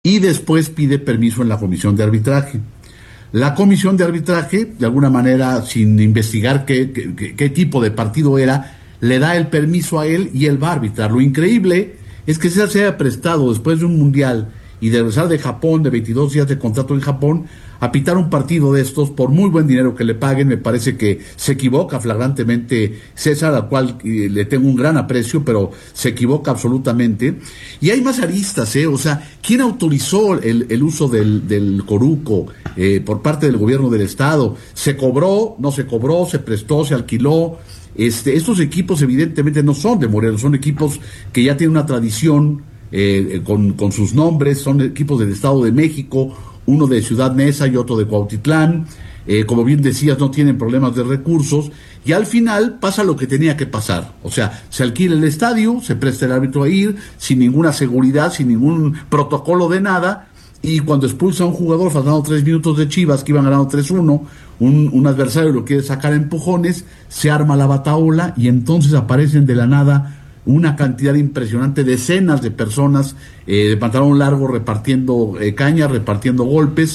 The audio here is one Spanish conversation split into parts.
y después pide permiso en la comisión de arbitraje. La comisión de arbitraje, de alguna manera, sin investigar qué tipo de partido era, le da el permiso a él y él va a arbitrar. Lo increíble es que se haya prestado después de un mundial y de regresar de Japón, de 22 días de contrato en Japón, a pitar un partido de estos por muy buen dinero que le paguen. Me parece que se equivoca flagrantemente César, al cual le tengo un gran aprecio, pero se equivoca absolutamente. Y hay más aristas, o sea, ¿quién autorizó el uso del coruco por parte del gobierno del estado? ¿Se cobró? ¿No se cobró? ¿Se prestó? ¿Se alquiló? Estos equipos evidentemente no son de Morelos, son equipos que ya tienen una tradición con sus nombres, son equipos del Estado de México, uno de Ciudad Neza y otro de Cuautitlán. Como bien decías, no tienen problemas de recursos, y al final pasa lo que tenía que pasar. O sea, se alquila el estadio, se presta el árbitro a ir, sin ninguna seguridad, sin ningún protocolo de nada, y cuando expulsa a un jugador, faltando 3 minutos de Chivas, que iban ganando 3-1, un adversario lo quiere sacar a empujones, se arma la batahola, y entonces aparecen de la nada una cantidad impresionante, decenas de personas de pantalón largo repartiendo cañas, repartiendo golpes.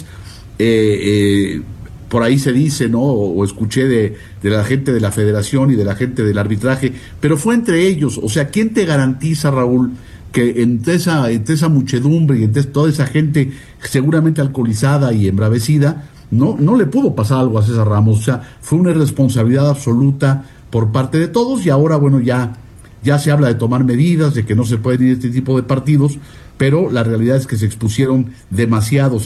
Por ahí se dice, ¿no? O escuché de la gente de la federación y de la gente del arbitraje, pero fue entre ellos. O sea, ¿quién te garantiza, Raúl, que entre esa muchedumbre y entre toda esa gente seguramente alcoholizada y embravecida, no le pudo pasar algo a César Ramos? O sea, fue una irresponsabilidad absoluta por parte de todos, y ahora, bueno, ya se habla de tomar medidas, de que no se pueden ir a este tipo de partidos, pero la realidad es que se expusieron demasiado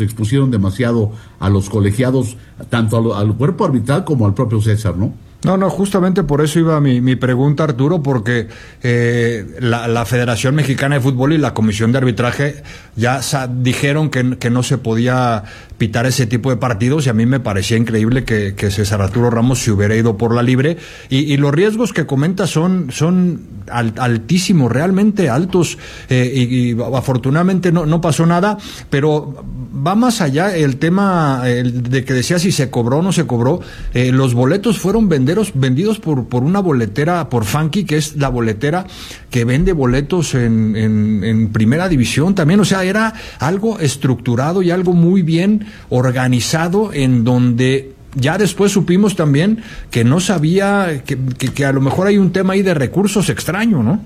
a los colegiados, tanto al cuerpo arbitral como al propio César, ¿no? No, justamente por eso iba mi pregunta, Arturo, porque la Federación Mexicana de Fútbol y la Comisión de Arbitraje ya dijeron que no se podía pitar ese tipo de partidos, y a mí me parecía increíble que César Arturo Ramos se hubiera ido por la libre, y los riesgos que comenta son altísimos, realmente altos, y afortunadamente no pasó nada, pero va más allá el tema de que decía si se cobró o no se cobró. Los boletos fueron vendidos por una boletera, por Funky, que es la boletera que vende boletos en primera división también. O sea, era algo estructurado y algo muy bien organizado, en donde ya después supimos también que no sabía, que a lo mejor hay un tema ahí de recursos extraño, ¿no?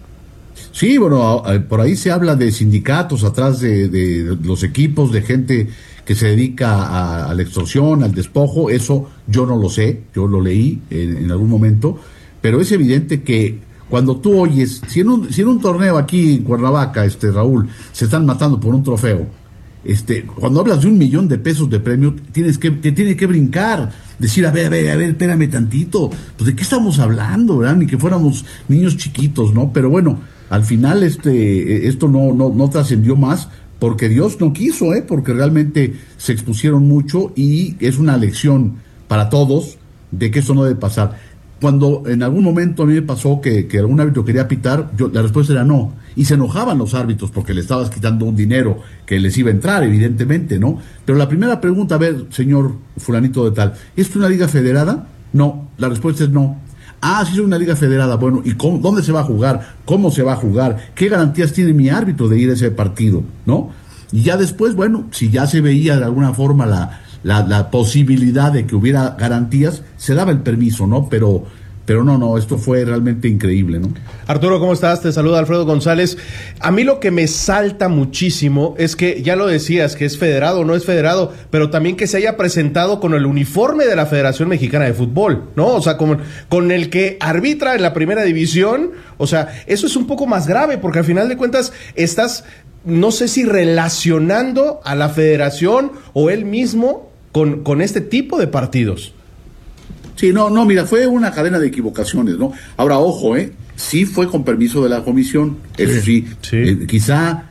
Sí, bueno, por ahí se habla de sindicatos atrás de los equipos, de gente que se dedica a la extorsión, al despojo. Eso yo no lo sé, yo lo leí en algún momento, pero es evidente que cuando tú oyes, si en un torneo aquí en Cuernavaca, Raúl, se están matando por un trofeo, cuando hablas de $1 millón de premio, te tiene que brincar, decir, a ver, espérame tantito, pues de qué estamos hablando, ¿verdad? Ni que fuéramos niños chiquitos, ¿no? Pero bueno, al final esto no trascendió más, porque Dios no quiso, porque realmente se expusieron mucho, y es una lección para todos de que esto no debe pasar. Cuando en algún momento a mí me pasó que algún árbitro quería pitar, la respuesta era no, y se enojaban los árbitros porque le estabas quitando un dinero que les iba a entrar, evidentemente, ¿no? Pero la primera pregunta, a ver, señor fulanito de tal, ¿es una liga federada? No, la respuesta es no. Ah, sí es una liga federada, bueno, ¿y dónde se va a jugar? ¿Cómo se va a jugar? ¿Qué garantías tiene mi árbitro de ir a ese partido? ¿No? Y ya después, bueno, si ya se veía de alguna forma la posibilidad de que hubiera garantías, se daba el permiso, ¿no? Pero no, esto fue realmente increíble, ¿no? Arturo, ¿cómo estás? Te saluda Alfredo González. A mí lo que me salta muchísimo es que, ya lo decías, que es federado o no es federado, pero también que se haya presentado con el uniforme de la Federación Mexicana de Fútbol, ¿no? O sea, con el que arbitra en la primera división. O sea, eso es un poco más grave, porque al final de cuentas estás, no sé si relacionando a la federación o él mismo con este tipo de partidos. Sí, no, mira, fue una cadena de equivocaciones, ¿no? Ahora, ojo, sí fue con permiso de la comisión, eso sí. Quizá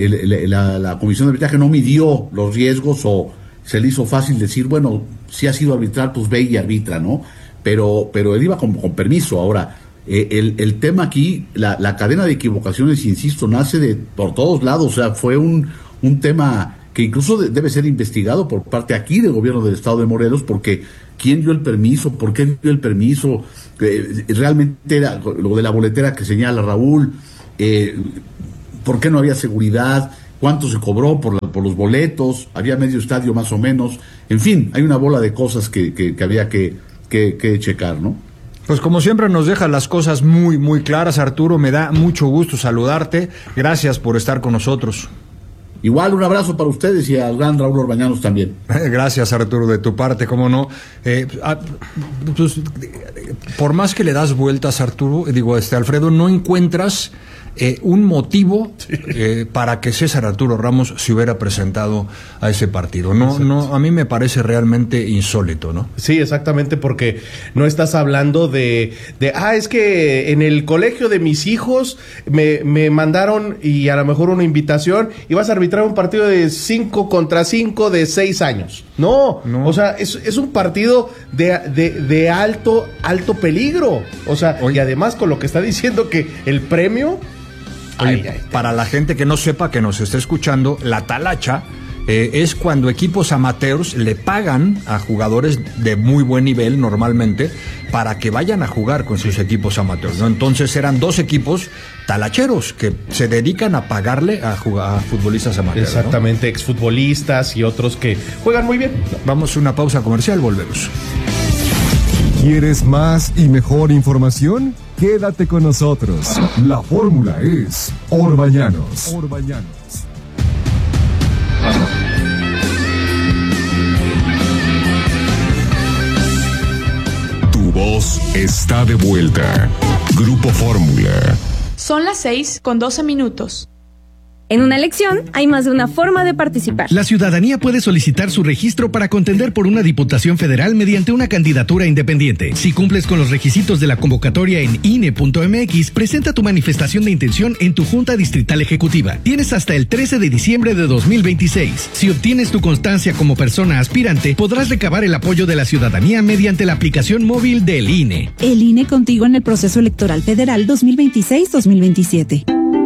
la comisión de arbitraje no midió los riesgos, o se le hizo fácil decir, bueno, si ha sido arbitral, pues ve y arbitra, ¿no? Pero él iba con permiso. Ahora, el tema aquí, la cadena de equivocaciones, insisto, nace por todos lados. O sea, fue un tema que incluso debe ser investigado por parte aquí del gobierno del estado de Morelos, porque ¿quién dio el permiso? ¿Por qué dio el permiso? Realmente era lo de la boletera que señala Raúl, ¿por qué no había seguridad? cuánto se cobró por los boletos, había medio estadio más o menos, en fin, hay una bola de cosas que había que checar, ¿no? Pues como siempre nos deja las cosas muy, muy claras, Arturo, me da mucho gusto saludarte, gracias por estar con nosotros. Igual un abrazo para ustedes y al gran Raúl Orbañanos también. Gracias, Arturo, de tu parte, cómo no. Pues, por más que le das vueltas, Arturo, Alfredo, no encuentras un motivo para que César Arturo Ramos se hubiera presentado a ese partido. No, a mí me parece realmente insólito, ¿no? Sí, exactamente, porque no estás hablando de es que en el colegio de mis hijos me mandaron y a lo mejor una invitación y vas a arbitrar un partido de 5 contra 5 de 6 años. No. O sea, es un partido de alto peligro. O sea, y además con lo que está diciendo que el premio... Para la gente que no sepa, que nos esté escuchando, la talacha es cuando equipos amateurs le pagan a jugadores de muy buen nivel normalmente para que vayan a jugar con sus equipos amateurs, ¿no? Entonces eran 2 equipos talacheros que se dedican a pagarle a futbolistas amateurs. Exactamente, ¿no? Exfutbolistas y otros que juegan muy bien. Vamos a una pausa comercial, volvemos. ¿Quieres más y mejor información? Quédate con nosotros. La fórmula es Orbañanos. Tu voz está de vuelta. Grupo Fórmula. Son las 6:12. En una elección hay más de una forma de participar. La ciudadanía puede solicitar su registro para contender por una diputación federal mediante una candidatura independiente. Si cumples con los requisitos de la convocatoria en INE.mx, presenta tu manifestación de intención en tu Junta Distrital Ejecutiva. Tienes hasta el 13 de diciembre de 2026. Si obtienes tu constancia como persona aspirante, podrás recabar el apoyo de la ciudadanía mediante la aplicación móvil del INE. El INE contigo en el proceso electoral federal 2026-2027.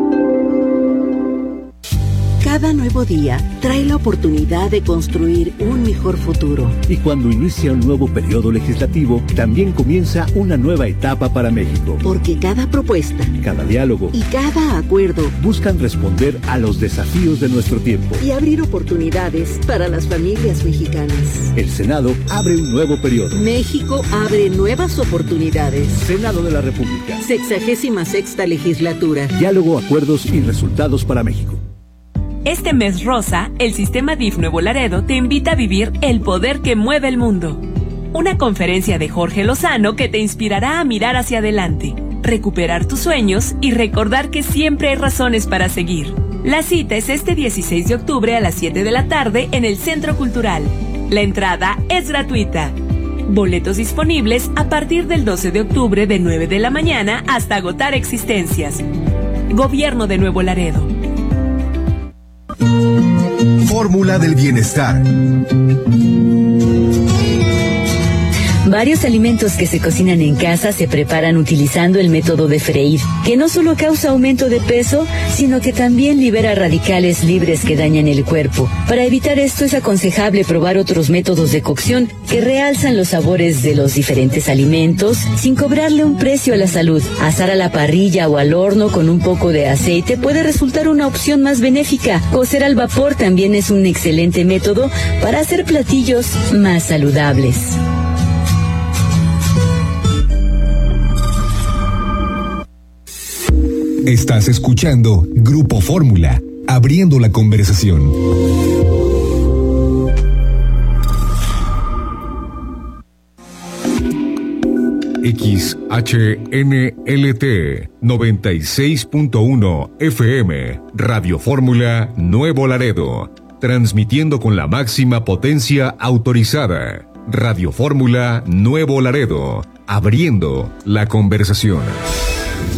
Cada nuevo día trae la oportunidad de construir un mejor futuro. Y cuando inicia un nuevo periodo legislativo, también comienza una nueva etapa para México. Porque cada propuesta, cada diálogo y cada acuerdo buscan responder a los desafíos de nuestro tiempo y abrir oportunidades para las familias mexicanas. El Senado abre un nuevo periodo. México abre nuevas oportunidades. Senado de la República. 66ª legislatura. Diálogo, acuerdos y resultados para México. Este mes rosa, el Sistema DIF Nuevo Laredo te invita a vivir el poder que mueve el mundo. Una conferencia de Jorge Lozano que te inspirará a mirar hacia adelante, recuperar tus sueños y recordar que siempre hay razones para seguir. La cita es este 16 de octubre a las 7 de la tarde en el Centro Cultural. La entrada es gratuita. Boletos disponibles a partir del 12 de octubre de 9 de la mañana hasta agotar existencias. Gobierno de Nuevo Laredo. Fórmula del bienestar. Varios alimentos que se cocinan en casa se preparan utilizando el método de freír, que no solo causa aumento de peso, sino que también libera radicales libres que dañan el cuerpo. Para evitar esto es aconsejable probar otros métodos de cocción que realzan los sabores de los diferentes alimentos sin cobrarle un precio a la salud. Asar a la parrilla o al horno con un poco de aceite puede resultar una opción más benéfica. Cocer al vapor también es un excelente método para hacer platillos más saludables. Estás escuchando Grupo Fórmula, abriendo la conversación. XHNLT 96.1 FM, Radio Fórmula Nuevo Laredo, transmitiendo con la máxima potencia autorizada. Radio Fórmula Nuevo Laredo, abriendo la conversación.